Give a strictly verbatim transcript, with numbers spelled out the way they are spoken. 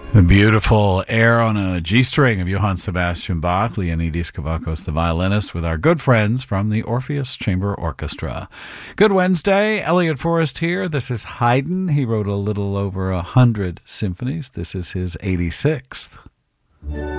A beautiful air on a G-string of Johann Sebastian Bach, Leonidas Kavakos, the violinist, with our good friends from the Orpheus Chamber Orchestra. Good Wednesday. Elliot Forrest here. This is Haydn. He wrote a little over a hundred symphonies. This is his eighty-sixth.